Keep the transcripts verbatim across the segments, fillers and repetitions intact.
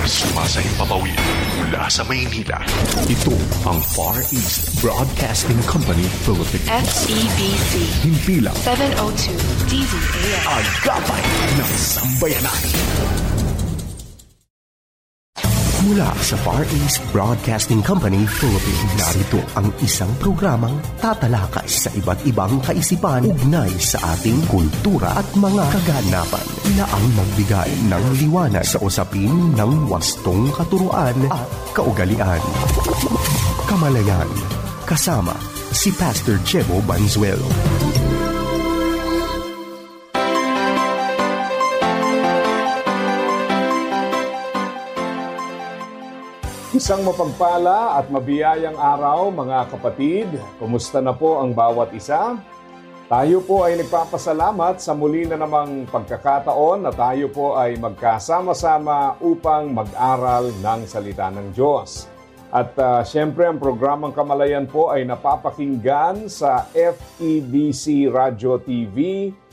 Sumasahing papawid mula sa Maynila. Ito ang Far East Broadcasting Company Philippines. F E B C. Himpilang seven oh two D Z A S. Agapay ng Sambayanan. Mula sa Far East Broadcasting Company Philippines, narito ang isang programang tatalakay sa iba't ibang kaisipan ugnay sa ating kultura at mga kaganapan na ang magbigay ng liwanag sa usapin ng wastong katuruan at kaugalian. Kamalayan, kasama si Pastor Jebo Banzuelo. Isang mapagpala at mabiyayang araw mga kapatid. Kumusta na po ang bawat isa? Tayo po ay nagpapasalamat sa muli na namang pagkakataon na tayo po ay magkasama-sama upang mag-aral ng salita ng Diyos. At uh, syempre ang programang Kamalayan po ay napapakinggan sa F E B C Radio T V.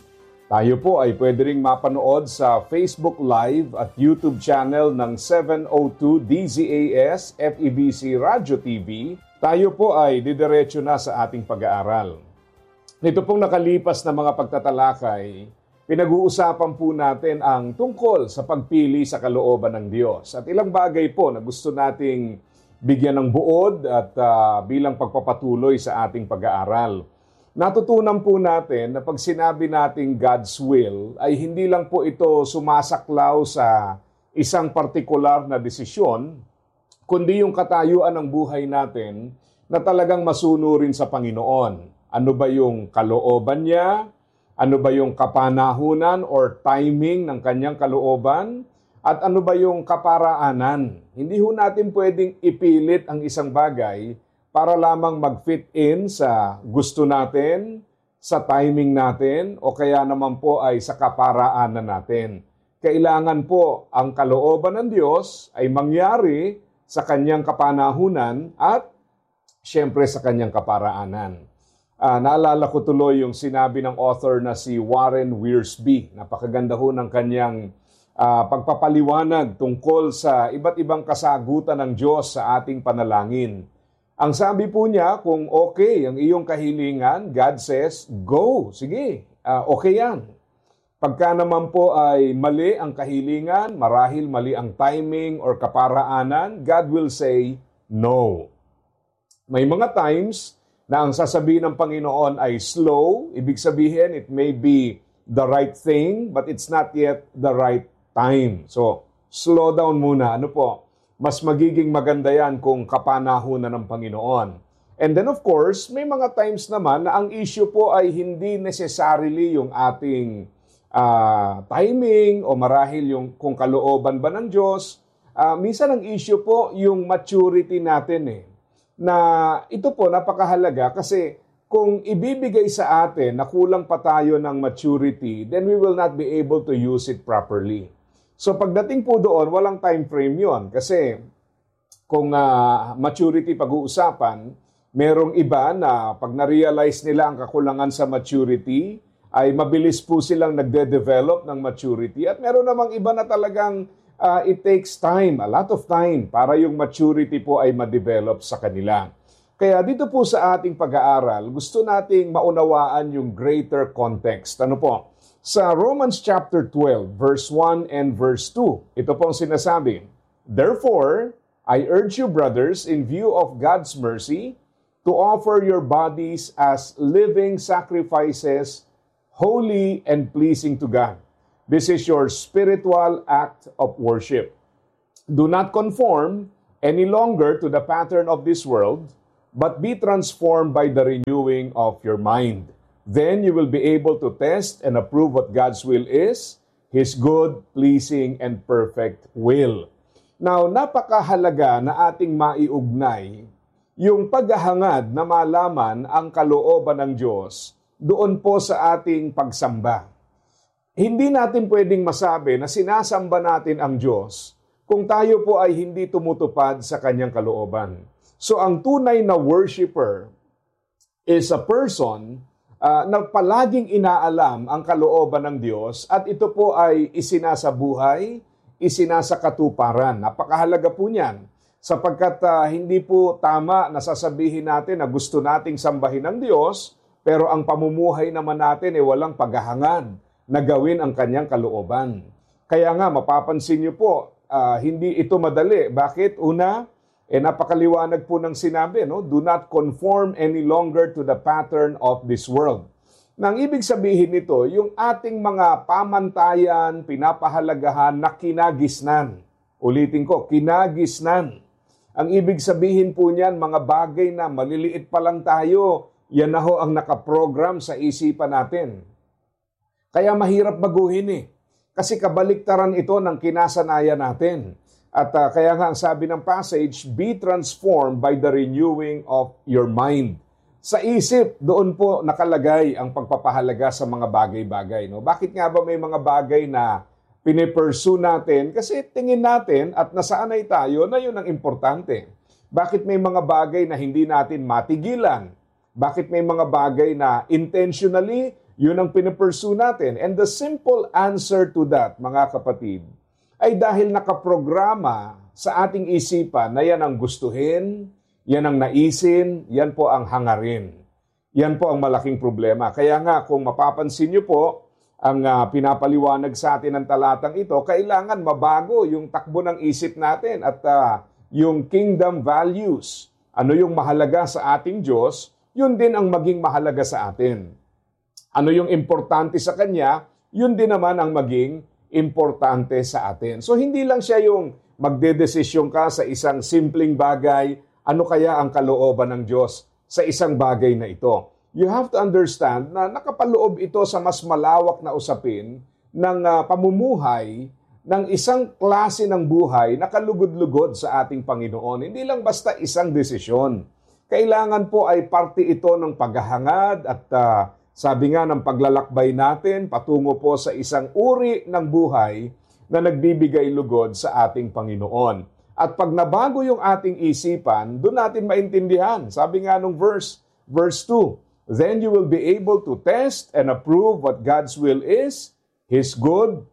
Tayo po ay pwede ring mapanood sa Facebook Live at YouTube channel ng seven oh two D Z A S F E B C Radio T V. Tayo po ay didiretso na sa ating pag-aaral. Nito pong nakalipas na mga pagtatalakay, pinag-uusapan po natin ang tungkol sa pagpili sa kalooban ng Diyos. At ilang bagay po na gusto nating bigyan ng buod at uh, bilang pagpapatuloy sa ating pag-aaral. Natutunan po natin na pag sinabi nating God's will ay hindi lang po ito sumasaklaw sa isang partikular na desisyon, kundi yung katayuan ng buhay natin na talagang masunurin sa Panginoon. Ano ba yung kalooban niya? Ano ba yung kapanahunan or timing ng kanyang kalooban? At ano ba yung kaparaanan? Hindi ho natin pwedeng ipilit ang isang bagay para lamang mag-fit in sa gusto natin, sa timing natin, o kaya naman po ay sa kaparaanan natin. Kailangan po ang kalooban ng Diyos ay mangyari sa kanyang kapanahunan at syempre sa kanyang kaparaanan. Uh, naalala ko tuloy yung sinabi ng author na si Warren Wiersbe. Napakaganda ho ng kanyang uh, pagpapaliwanag tungkol sa iba't ibang kasagutan ng Diyos sa ating panalangin. Ang sabi po niya, kung okay ang iyong kahilingan, God says, go, sige, uh, okay yan. Pagka naman po ay mali ang kahilingan, marahil mali ang timing or kaparaanan, God will say, no. May mga times na ang sasabihin ng Panginoon ay slow, ibig sabihin it may be the right thing, but it's not yet the right time. So, slow down muna, ano po? Mas magiging maganda yan kung kapanahunan ng Panginoon. And then of course, may mga times naman na ang issue po ay hindi necessarily yung ating uh, timing o marahil yung kung kalooban ba ng Diyos. Uh, minsan ang issue po yung maturity natin eh. Na ito po napakahalaga kasi kung ibibigay sa atin na kulang pa tayo ng maturity, then we will not be able to use it properly. So pagdating po doon, walang time frame yun. Kasi kung uh, maturity pag-uusapan, merong iba na pag na-realize nila ang kakulangan sa maturity, ay mabilis po silang nagde-develop ng maturity. At meron namang iba na talagang uh, it takes time, a lot of time, para yung maturity po ay ma-develop sa kanila. Kaya dito po sa ating pag-aaral, gusto nating maunawaan yung greater context. Ano po? Sa Romans chapter twelve, verse one and verse two, ito pong sinasabi, therefore, I urge you, brothers, in view of God's mercy, to offer your bodies as living sacrifices, holy and pleasing to God. This is your spiritual act of worship. Do not conform any longer to the pattern of this world, but be transformed by the renewing of your mind. Then you will be able to test and approve what God's will is, His good, pleasing, and perfect will. Now, napakahalaga na ating maiugnay yung paghahangad na malaman ang kalooban ng Diyos doon po sa ating pagsamba. Hindi natin pwedeng masabi na sinasamba natin ang Diyos kung tayo po ay hindi tumutupad sa Kanyang kalooban. So, ang tunay na worshiper is a person Uh, na palaging inaalam ang kalooban ng Diyos at ito po ay isinasabuhay, isinasakatuparan. Napakahalaga po niyan sapagkat uh, hindi po tama na sasabihin natin na gusto nating sambahin ng Diyos, pero ang pamumuhay naman natin ay walang paghahangad na gawin ang kanyang kalooban. Kaya nga, mapapansin niyo po, uh, hindi ito madali. Bakit? Una, eh, napakaliwanag po ng sinabi, no? Do not conform any longer to the pattern of this world. Nang ibig sabihin nito, yung ating mga pamantayan, pinapahalagahan na kinagisnan. Ulitin ko, kinagisnan. Ang ibig sabihin po niyan, mga bagay na maliliit pa lang tayo, yan na ho ang nakaprogram sa isipan natin. Kaya mahirap baguhin eh. Kasi kabaliktaran ito ng kinasanayan natin. At uh, kaya nga ang sabi ng passage, be transformed by the renewing of your mind. Sa isip, doon po nakalagay ang pagpapahalaga sa mga bagay-bagay. No? Bakit nga ba may mga bagay na pinipursue natin? Kasi tingin natin at nasanay tayo na yun ang importante. Bakit may mga bagay na hindi natin matigilan? Bakit may mga bagay na intentionally, yun ang pinipursue natin? And the simple answer to that, mga kapatid, ay dahil nakaprograma sa ating isipan na yan ang gustuhin, yan ang naisin, yan po ang hangarin. Yan po ang malaking problema. Kaya nga, kung mapapansin niyo po, ang uh, pinapaliwanag sa atin ng talatang ito, kailangan mabago yung takbo ng isip natin at uh, yung kingdom values. Ano yung mahalaga sa ating Diyos, yun din ang maging mahalaga sa atin. Ano yung importante sa Kanya, yun din naman ang maging importante sa atin. So hindi lang siya yung magdedesisyon ka sa isang simpleng bagay, ano kaya ang kalooban ng Diyos sa isang bagay na ito. You have to understand na nakapaloob ito sa mas malawak na usapin ng uh, pamumuhay ng isang klase ng buhay na kalugod-lugod sa ating Panginoon. Hindi lang basta isang desisyon. Kailangan po ay parte ito ng paghahangad at uh, sabi nga ng paglalakbay natin, patungo po sa isang uri ng buhay na nagbibigay lugod sa ating Panginoon. At pag nabago yung ating isipan, doon natin maintindihan. Sabi nga nung verse, verse two, then you will be able to test and approve what God's will is, His good,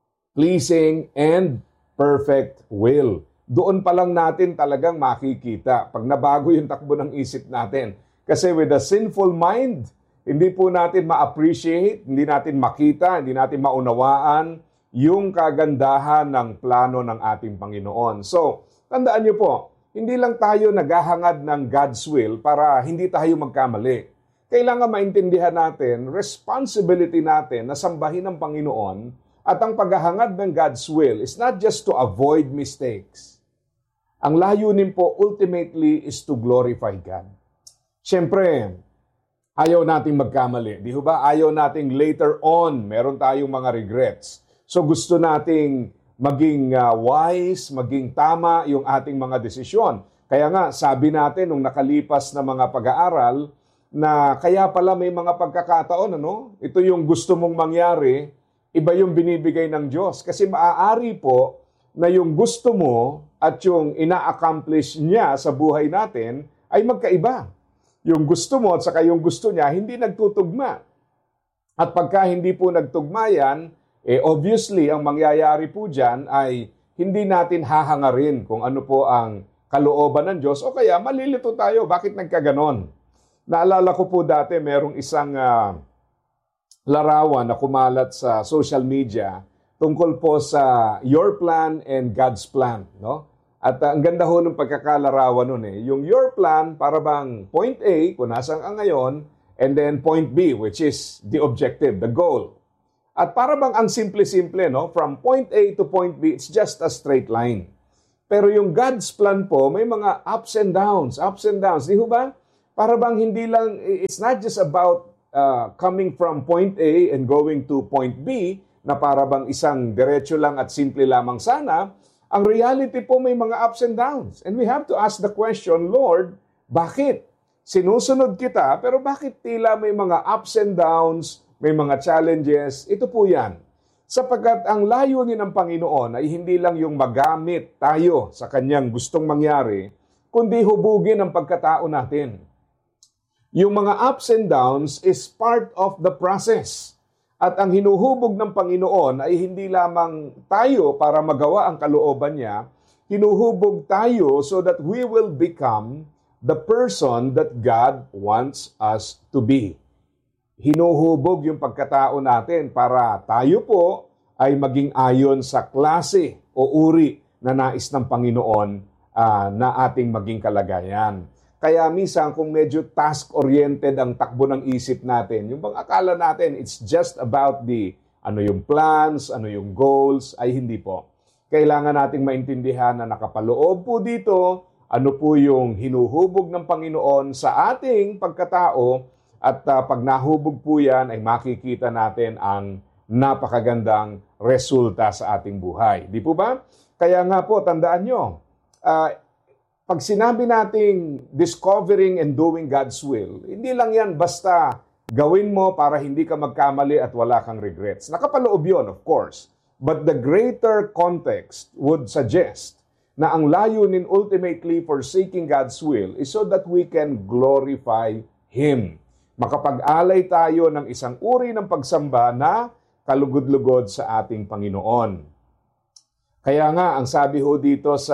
pleasing, and perfect will. Doon pa lang natin talagang makikita pag nabago yung takbo ng isip natin. Kasi with a sinful mind, hindi po natin ma-appreciate, hindi natin makita, hindi natin maunawaan yung kagandahan ng plano ng ating Panginoon. So, tandaan niyo po, hindi lang tayo naghahangad ng God's will para hindi tayo magkamali. Kailangan maintindihan natin, responsibility natin na sambahin ng Panginoon at ang paghahangad ng God's will is not just to avoid mistakes. Ang layunin po ultimately is to glorify God. Siyempre, ayaw nating magkamali. Di ba? Ayaw nating later on, meron tayong mga regrets. So gusto nating maging uh, wise, maging tama yung ating mga desisyon. Kaya nga, sabi natin nung nakalipas na mga pag-aaral, na kaya pala may mga pagkakataon, ano? Ito yung gusto mong mangyari, iba yung binibigay ng Diyos. Kasi maaari po na yung gusto mo at yung ina-accomplish niya sa buhay natin ay magkaiba. Yung gusto mo at saka yung gusto niya, hindi nagtutugma. At pagka hindi po nagtugma yan, eh obviously, ang mangyayari po dyan ay hindi natin hahangarin kung ano po ang kalooban ng Diyos o kaya malilito tayo, bakit nagkaganon? Naalala ko po dati, merong isang uh, larawan na kumalat sa social media tungkol po sa your plan and God's plan, no? At uh, ang ganda ho ng pagkakalarawan nun eh. Yung your plan, para bang point A, kung nasaan ang ngayon, and then point B, which is the objective, the goal. At para bang ang simple-simple, no? From point A to point B, it's just a straight line. Pero yung God's plan po, may mga ups and downs, ups and downs. Di ho ba? Para bang hindi lang, it's not just about uh, coming from point A and going to point B, na para bang isang diretso lang at simple lamang sana. Ang reality po may mga ups and downs. And we have to ask the question, Lord, bakit? Sinusunod kita, pero bakit tila may mga ups and downs, may mga challenges? Ito po yan. Sapagkat ang layunin ng Panginoon ay hindi lang yung magamit tayo sa kanyang gustong mangyari, kundi hubugin ang pagkatao natin. Yung mga ups and downs is part of the process. At ang hinuhubog ng Panginoon ay hindi lamang tayo para magawa ang kalooban niya, hinuhubog tayo so that we will become the person that God wants us to be. Hinuhubog yung pagkatao natin para tayo po ay maging ayon sa klase o uri na nais ng Panginoon uh, na ating maging kalagayan. Kaya minsan kung medyo task-oriented ang takbo ng isip natin, yung bang akala natin it's just about the ano yung plans, ano yung goals, ay hindi po. Kailangan nating maintindihan na nakapaloob po dito, ano po yung hinuhubog ng Panginoon sa ating pagkatao at uh, pag nahubog po yan ay makikita natin ang napakagandang resulta sa ating buhay. Di po ba? Kaya nga po, tandaan nyo, uh, pag sinabi nating discovering and doing God's will, hindi lang yan basta gawin mo para hindi ka magkamali at wala kang regrets. Nakapaloob yun, of course. But the greater context would suggest na ang layunin ultimately for seeking God's will is so that we can glorify Him. Makapag-alay tayo ng isang uri ng pagsamba na kalugod-lugod sa ating Panginoon. Kaya nga, ang sabi ho dito sa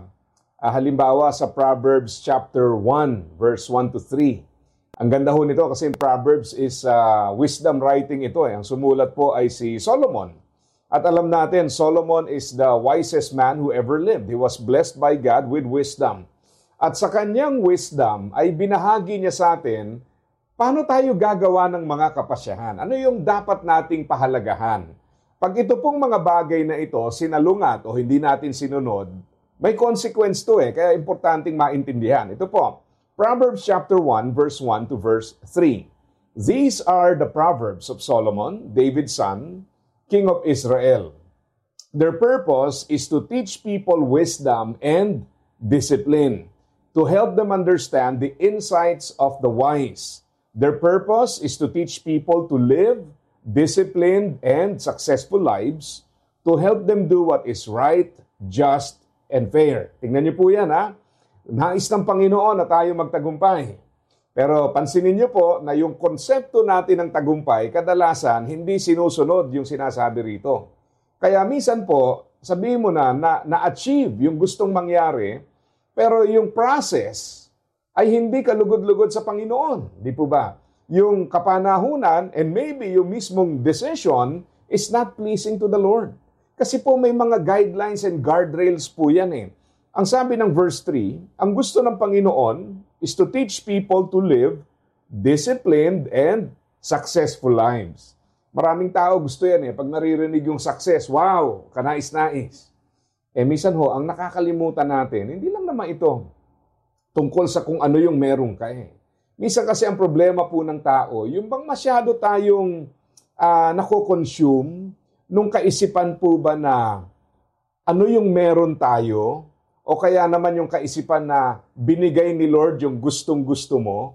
Uh, halimbawa sa Proverbs chapter one, verse one to three. Ang ganda ho nito kasi Proverbs is uh, wisdom writing ito. Eh. Ang sumulat po ay si Solomon. At alam natin, Solomon is the wisest man who ever lived. He was blessed by God with wisdom. At sa kanyang wisdom ay binahagi niya sa atin paano tayo gagawa ng mga kapasyahan. Ano yung dapat nating pahalagahan? Pag ito pong mga bagay na ito, sinalungat o hindi natin sinunod, may consequence to eh, kaya importanteng maintindihan. Ito po, Proverbs chapter one, verse one to verse three. These are the Proverbs of Solomon, David's son, king of Israel. Their purpose is to teach people wisdom and discipline, to help them understand the insights of the wise. Their purpose is to teach people to live disciplined and successful lives, to help them do what is right, just, and fair. Tingnan niyo po yan, ha? Nais ng Panginoon na tayo magtagumpay. Pero pansinin niyo po na yung konsepto natin ng tagumpay, kadalasan, hindi sinusunod yung sinasabi rito. Kaya minsan po, sabihin mo na, na na-achieve yung gustong mangyari, pero yung process ay hindi kalugod-lugod sa Panginoon. Di po ba? Yung kapanahunan and maybe yung mismong decision is not pleasing to the Lord. Kasi po may mga guidelines and guardrails po yan eh. Ang sabi ng verse three, ang gusto ng Panginoon is to teach people to live disciplined and successful lives. Maraming tao gusto yan eh. Pag naririnig yung success, wow, kanais-nais. Eh minsan ho, ang nakakalimutan natin, hindi lang naman ito tungkol sa kung ano yung meron ka eh. Minsan kasi ang problema po ng tao, yung bang masyado tayong uh, nako-consume nung kaisipan po ba na ano yung meron tayo o kaya naman yung kaisipan na binigay ni Lord yung gustong-gusto mo,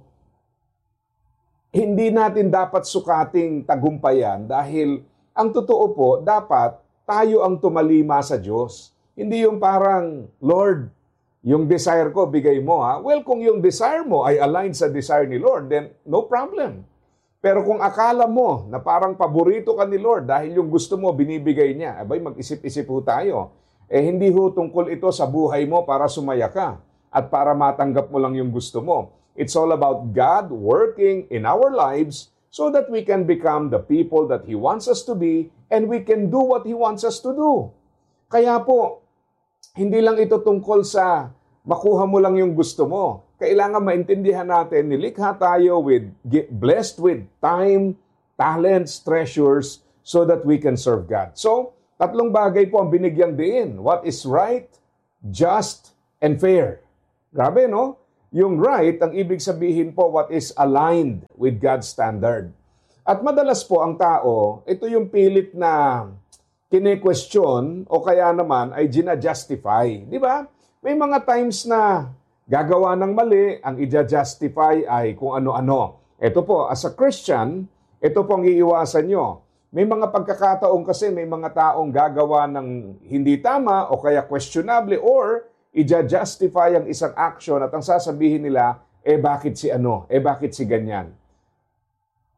hindi natin dapat sukating tagumpayan dahil ang totoo po, dapat tayo ang tumalima sa Diyos. Hindi yung parang, Lord, yung desire ko, bigay mo ha. Well, kung yung desire mo ay aligned sa desire ni Lord, then no problem. Pero kung akala mo na parang paborito ka ni Lord dahil yung gusto mo binibigay niya, abay mag-isip-isip ho tayo. Eh hindi ho tungkol ito sa buhay mo para sumaya ka at para matanggap mo lang yung gusto mo. It's all about God working in our lives so that we can become the people that He wants us to be and we can do what He wants us to do. Kaya po, hindi lang ito tungkol sa makuha mo lang yung gusto mo. Kailangan maintindihan natin, nilikha tayo with, blessed with time, talents, treasures, so that we can serve God. So, tatlong bagay po ang binigyang diin. What is right, just, and fair. Grabe, no? Yung right, ang ibig sabihin po, what is aligned with God's standard. At madalas po ang tao, ito yung pilit na kine-question o kaya naman ay gina-justify. Di ba? May mga times na gagawa ng mali, ang i-justify ay kung ano-ano. Ito po, as a Christian, ito po ang iiwasan nyo. May mga pagkakataon kasi may mga taong gagawa ng hindi tama o kaya questionable or i-justify ang isang action at ang sasabihin nila, eh bakit si ano, eh bakit si ganyan.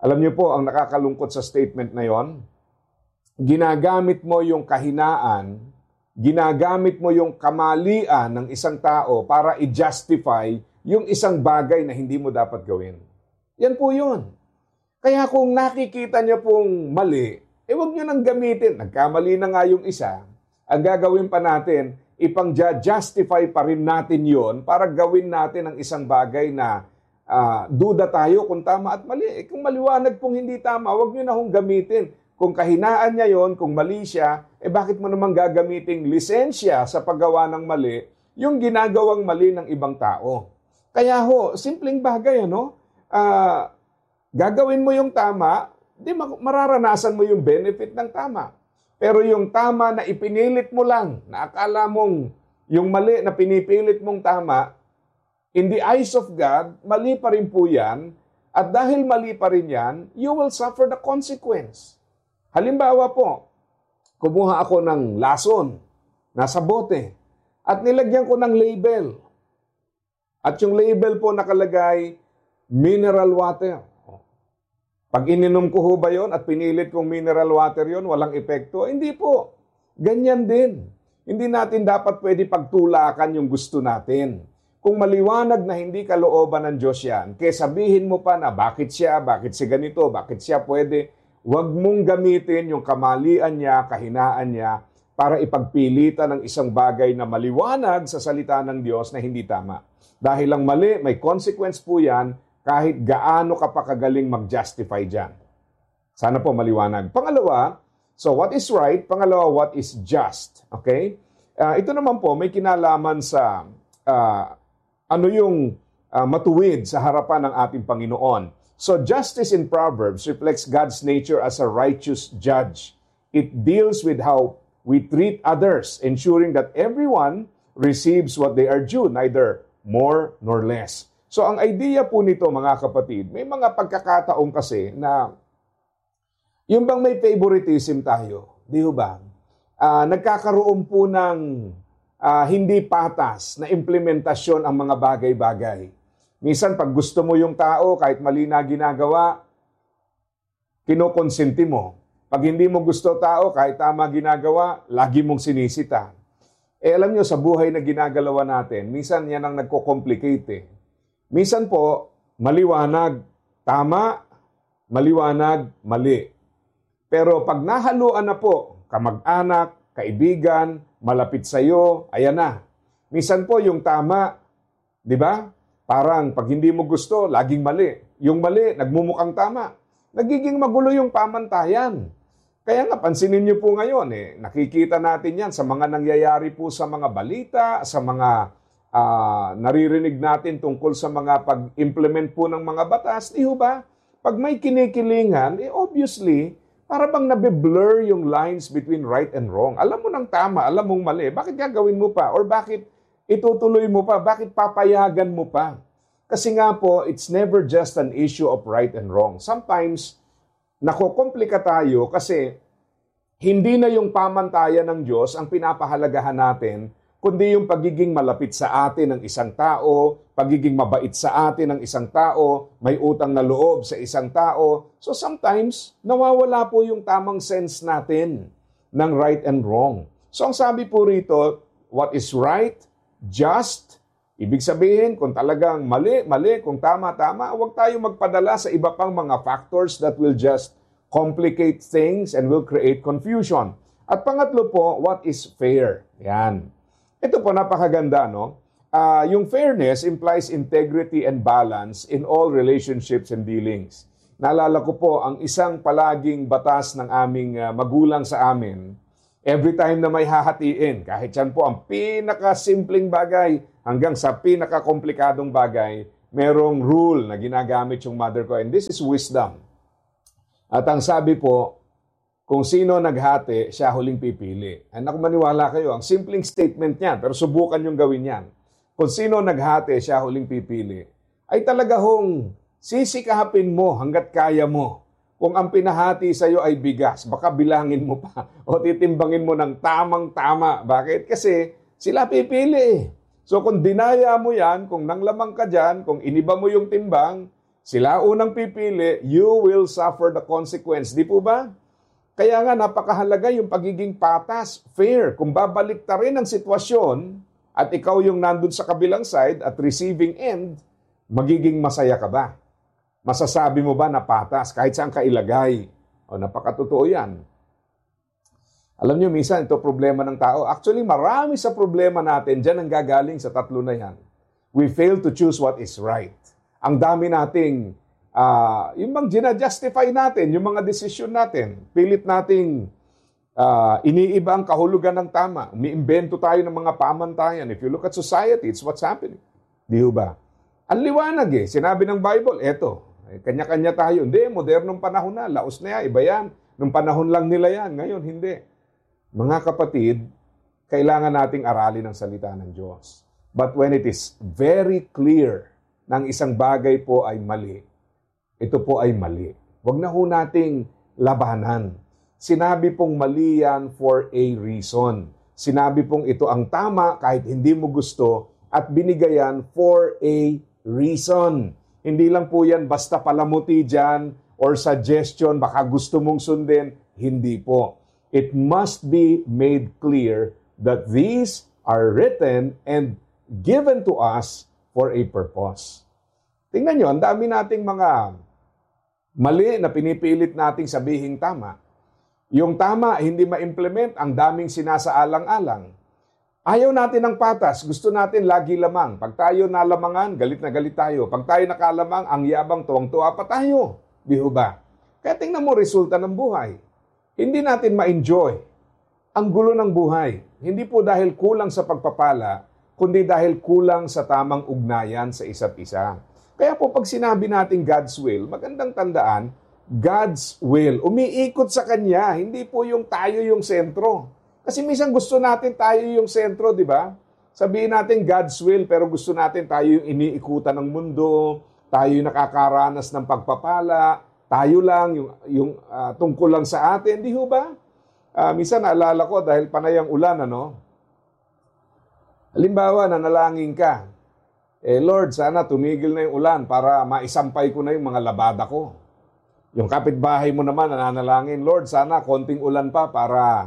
Alam niyo po, ang nakakalungkot sa statement na yon, ginagamit mo yung kahinaan, ginagamit mo yung kamalian ng isang tao para i-justify yung isang bagay na hindi mo dapat gawin. Yan po yun. Kaya kung nakikita niyo pong mali, eh huwag niyo nang gamitin. Nagkamali na nga yung isa. Ang gagawin pa natin, ipang-justify pa rin natin yon para gawin natin ang isang bagay na uh, duda tayo kung tama at mali. Eh, kung maliwanag pong hindi tama, huwag niyo na hong gamitin. Kung kahinaan niya yon, kung mali siya, eh bakit mo naman gagamiting lisensya sa paggawa ng mali yung ginagawang mali ng ibang tao? Kaya ho, simpleng bagay, ano? Uh, gagawin mo yung tama, di mararanasan mo yung benefit ng tama. Pero yung tama na ipinilit mo lang, na akala mong yung mali na pinipilit mong tama, in the eyes of God, mali pa rin po yan, at dahil mali pa rin yan, you will suffer the consequence. Halimbawa po, kumuha ako ng lason, nasa bote, at nilagyan ko ng label. At yung label po nakalagay, mineral water. Pag ininom ko ho ba yun at pinilit kong mineral water yun, walang epekto? Hindi po. Ganyan din. Hindi natin dapat pwede pagtulakan yung gusto natin. Kung maliwanag na hindi kalooban ng Diyos yan, kaya sabihin mo pa na bakit siya, bakit si ganito, bakit siya pwede, huwag mong gamitin yung kamalian niya, kahinaan niya, para ipagpilitan ng isang bagay na maliwanag sa salita ng Diyos na hindi tama. Dahil lang mali, may consequence po yan, kahit gaano ka pa kagaling mag-justify dyan. Sana po maliwanag. Pangalawa, so what is right? Pangalawa, what is just? Okay? Uh, ito naman po, may kinalaman sa uh, ano yung uh, matuwid sa harapan ng ating Panginoon. So justice in Proverbs reflects God's nature as a righteous judge. It deals with how we treat others, ensuring that everyone receives what they are due, neither more nor less. So ang idea po nito, mga kapatid, may mga pagkakataon kasi na yung bang may favoritism tayo, di ba? Uh, nagkakaroon po ng uh, hindi patas na implementasyon ang mga bagay-bagay. Minsan, pag gusto mo yung tao, kahit mali na ginagawa, kinokonsenti mo. Pag hindi mo gusto tao, kahit tama ginagawa, lagi mong sinisita. Eh, alam nyo, sa buhay na ginagalawa natin, minsan yan ang nagko-complicate eh. Minsan po, maliwanag, tama, maliwanag, mali. Pero pag nahaluan na po, kamag-anak, kaibigan, malapit sa'yo, ayan na. Minsan po, yung tama, di ba? Parang pag hindi mo gusto, laging mali. Yung mali, nagmumukhang tama. Nagiging magulo yung pamantayan. Kaya nga, pansinin niyo po ngayon, eh, nakikita natin yan sa mga nangyayari po sa mga balita, sa mga uh, naririnig natin tungkol sa mga pag-implement po ng mga batas. Di ba? Pag may kinikilingan, eh obviously, para bang nabe-blur yung lines between right and wrong. Alam mo ng tama, alam mong mali. Bakit gagawin mo pa? Or bakit itutuloy mo pa? Bakit papayagan mo pa? Kasi nga po, it's never just an issue of right and wrong. Sometimes, nakokomplika tayo kasi hindi na yung pamantayan ng Diyos ang pinapahalagahan natin, kundi yung pagiging malapit sa atin ng isang tao, pagiging mabait sa atin ng isang tao, may utang na loob sa isang tao. So sometimes, nawawala po yung tamang sense natin ng right and wrong. So ang sabi po rito, what is right, just, ibig sabihin, kung talagang mali, mali, kung tama, tama, huwag tayo magpadala sa iba pang mga factors that will just complicate things and will create confusion. At pangatlo po, what is fair? Yan. Ito po, napakaganda, no? Uh, yung fairness implies integrity and balance in all relationships and dealings. Naalala ko po, ang isang palaging batas ng aming uh, magulang sa amin, every time na may hahatiin, kahit yan po ang pinakasimpleng bagay hanggang sa pinakakomplikadong bagay, merong rule na ginagamit yung mother ko. And this is wisdom. At ang sabi po, kung sino naghati, siya huling pipili. And ako maniwala kayo, ang simpleng statement niyan, pero subukan yung gawin yan. Kung sino naghati, siya huling pipili. Ay talaga hong sisikahapin mo hanggat kaya mo. Kung ang pinahati sa iyo ay bigas, baka bilangin mo pa o titimbangin mo ng tamang-tama. Bakit? Kasi sila pipili. So kung dinaya mo yan, kung nanglamang ka dyan, kung iniba mo yung timbang, Sila unang pipili, you will suffer the consequence. Di po ba? Kaya nga napakahalaga yung pagiging patas, fair. Kung babalik ta rin ang sitwasyon at ikaw yung nandun sa kabilang side at receiving end, magiging masaya ka ba? Masasabi mo ba na patas kahit saan ka ilagay? O napakatotoo yan. Alam nyo, minsan ito problema ng tao. Actually, marami sa problema natin dyan ang gagaling sa tatlo na yan. We fail to choose what is right. Ang dami nating, uh, yung bang gina-justify natin, yung mga desisyon natin. Pilit nating uh, iniiba ang kahulugan ng tama. Umiimbento tayo ng mga pamantayan. If you look at society, it's what's happening. Di ba? Ang liwanag eh. Sinabi ng Bible, eto, kanya-kanya tayo. Hindi, modernong panahon na. Laos na yan, iba yan. Nung panahon lang nila yan. Ngayon, hindi. Mga kapatid, kailangan nating aralin ang salita ng Diyos. But when it is very clear na ang isang bagay po ay mali, ito po ay mali. Huwag na ho nating labanan. Sinabi pong mali yan for a reason. Sinabi pong ito ang tama kahit hindi mo gusto at binigayan for a reason. Hindi lang po yan basta palamuti dyan or suggestion, baka gusto mong sundin. Hindi po. It must be made clear that these are written and given to us for a purpose. Tingnan nyo, ang dami nating mga mali na pinipilit nating sabihing tama. Yung tama, hindi ma-implement, ang daming sinasaalang-alang. Ayaw natin ng patas, gusto natin lagi lamang. Pag tayo nalamangan, galit na galit tayo. Pag tayo nakalamang, ang yabang tuwang-tuwa pa tayo. Di ba? Kaya tingnan mo resulta ng buhay. Hindi natin ma-enjoy ang gulo ng buhay. Hindi po dahil kulang sa pagpapala, kundi dahil kulang sa tamang ugnayan sa isa't isa. Kaya po pag sinabi natin God's will, magandang tandaan, God's will. Umiikot sa Kanya, hindi po yung tayo yung sentro. Kasi minsan gusto natin tayo yung sentro, di ba? Sabihin natin God's will, pero gusto natin tayo yung iniikutan ng mundo, tayo yung nakakaranas ng pagpapala, tayo lang, yung, yung uh, tungkol lang sa atin, di ho ba? Uh, minsan naalala ko dahil panay ang ulan, ano? Halimbawa, nanalangin ka. Eh Lord, sana tumigil na yung ulan para maisampay ko na yung mga labada ko. Yung kapitbahay mo naman nananalangin, Lord, sana konting ulan pa para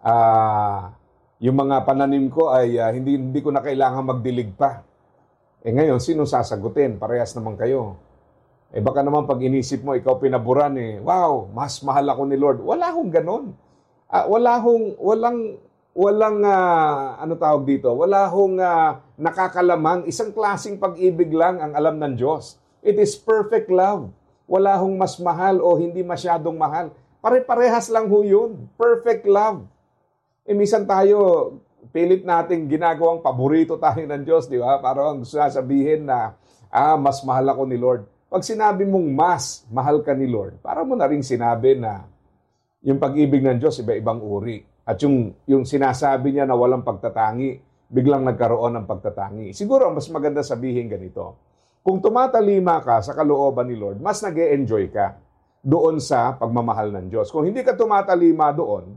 uh, yung mga pananim ko ay uh, hindi, hindi ko na kailangan magdilig pa. Eh ngayon, sino sasagutin? Parehas naman kayo. Eh baka naman pag inisip mo, ikaw pinaburan eh, wow, mas mahal ako ni Lord. Wala akong ganon. Uh, wala akong, walang, walang, uh, ano tawag dito, wala akong uh, nakakalamang, isang klaseng pag-ibig lang ang alam ng Diyos. It is perfect love. Wala akong mas mahal o hindi masyadong mahal. Pare-parehas lang ho yun. Perfect love. Eh minsan tayo, pilit natin ginagawang paborito tayo ng Diyos, di ba? Parang gusto na sabihin na, ah, mas mahal ako ni Lord. Pag sinabi mong mas mahal ka ni Lord, para mo na rin sinabi na yung pag-ibig ng Diyos, iba-ibang uri. At yung, yung sinasabi niya na walang pagtatangi, biglang nagkaroon ng pagtatangi. Siguro, mas maganda sabihin ganito. Kung tumatalima ka sa kalooban ni Lord, mas nag-e-enjoy ka doon sa pagmamahal ng Diyos. Kung hindi ka tumatalima doon,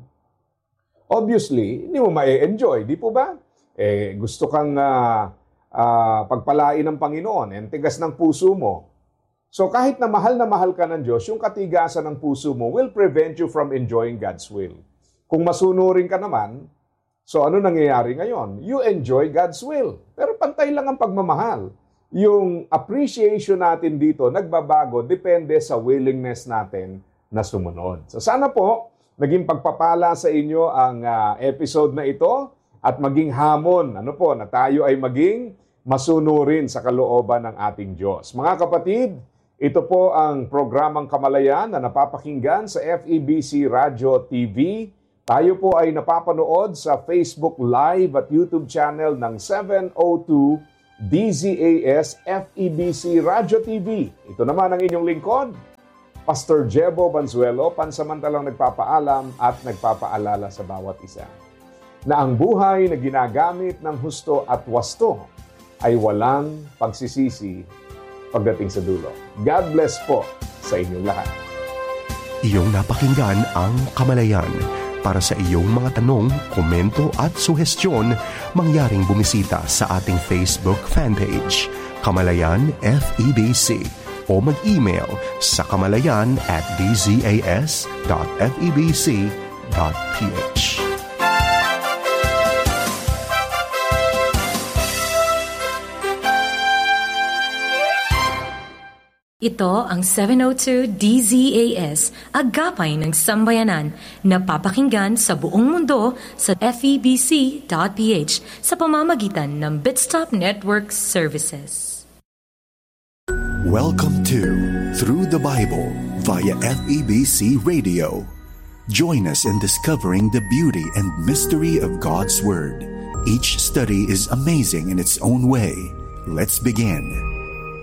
obviously, hindi mo ma-e-enjoy. Di po ba? Eh, gusto kang uh, uh, pagpalain ng Panginoon, ang tigas ng puso mo. So kahit na mahal na mahal ka ng Diyos, yung katigasan ng puso mo will prevent you from enjoying God's will. Kung masunurin ka naman, so ano nangyayari ngayon? You enjoy God's will. Pero pantay lang ang pagmamahal. Yung appreciation natin dito, nagbabago, depende sa willingness natin na sumunod. So sana po, naging pagpapala sa inyo ang uh, episode na ito at maging hamon, ano po, na tayo ay maging masunurin sa kalooban ng ating Diyos. Mga kapatid, ito po ang programang Kamalayan na napapakinggan sa F E B C Radio T V. Tayo po ay napapanood sa Facebook Live at YouTube channel ng seven oh two D Z A S F E B C Radio T V. Ito naman ang inyong lingkod, Pastor Jebo Banzuelo, pansamantalang nagpapaalam at nagpapaalala sa bawat isa na ang buhay na ginagamit ng husto at wasto ay walang pagsisisi pagdating sa dulo. God bless po sa inyong lahat. Iyong napakinggan ang Kamalayan. Para sa iyong mga tanong, komento at suhestyon, mangyaring bumisita sa ating Facebook fanpage, Kamalayan F E B C. o mag-email sa kamalayan at d z a s dot f e b c dot p h. Ito ang seven oh two D Z A S, Agapay ng Sambayanan, na papakinggan sa buong mundo sa f e b c dot p h sa pamamagitan ng Bitstop Network Services. Welcome to Through the Bible via F E B C Radio. Join us in discovering the beauty and mystery of God's Word. Each study is amazing in its own way. Let's begin.